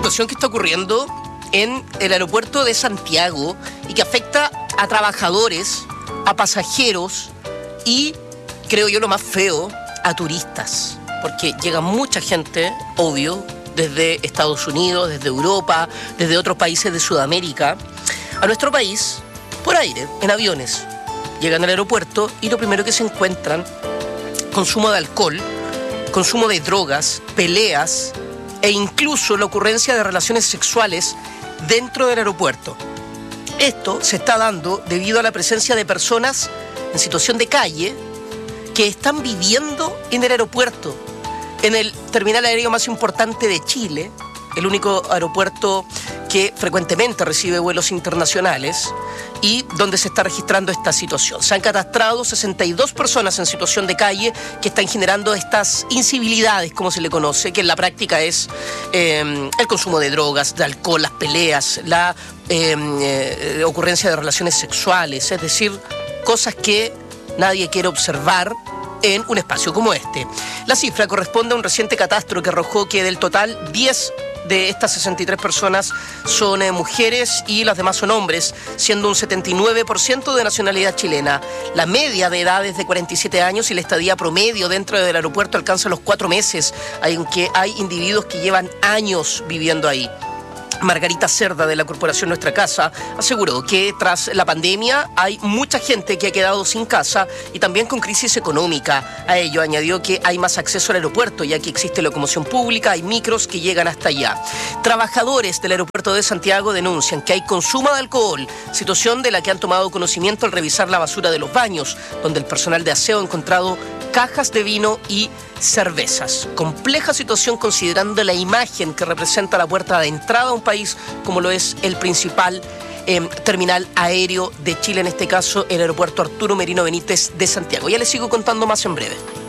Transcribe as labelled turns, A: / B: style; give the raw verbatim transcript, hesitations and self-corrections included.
A: situación que está ocurriendo en el aeropuerto de Santiago y que afecta a trabajadores, a pasajeros y, creo yo lo más feo, a turistas. Porque llega mucha gente, obvio, desde Estados Unidos, desde Europa, desde otros países de Sudamérica, a nuestro país por aire, en aviones. Llegan al aeropuerto y lo primero que se encuentran, consumo de alcohol, consumo de drogas, peleas e incluso la ocurrencia de relaciones sexuales dentro del aeropuerto. Esto se está dando debido a la presencia de personas en situación de calle que están viviendo en el aeropuerto, en el terminal aéreo más importante de Chile, el único aeropuerto que frecuentemente recibe vuelos internacionales y donde se está registrando esta situación. Se han catastrado sesenta y dos personas en situación de calle que están generando estas incivilidades, como se le conoce, que en la práctica es eh, el consumo de drogas, de alcohol, las peleas, la eh, eh, ocurrencia de relaciones sexuales, es decir, cosas que nadie quiere observar en un espacio como este. La cifra corresponde a un reciente catastro que arrojó que del total diez de estas sesenta y tres personas son eh, mujeres y las demás son hombres, siendo un setenta y nueve por ciento de nacionalidad chilena. La media de edad es de cuarenta y siete años y la estadía promedio dentro del aeropuerto alcanza los cuatro meses, aunque hay individuos que llevan años viviendo ahí. Margarita Cerda, de la Corporación Nuestra Casa, aseguró que tras la pandemia hay mucha gente que ha quedado sin casa y también con crisis económica. A ello añadió que hay más acceso al aeropuerto, ya que existe locomoción pública, hay micros que llegan hasta allá. Trabajadores del aeropuerto de Santiago denuncian que hay consumo de alcohol, situación de la que han tomado conocimiento al revisar la basura de los baños, donde el personal de aseo ha encontrado cajas de vino y cervezas. Compleja situación considerando la imagen que representa la puerta de entrada a un país como lo es el principal eh, terminal aéreo de Chile, en este caso el aeropuerto Arturo Merino Benítez de Santiago. Ya les sigo contando más en breve.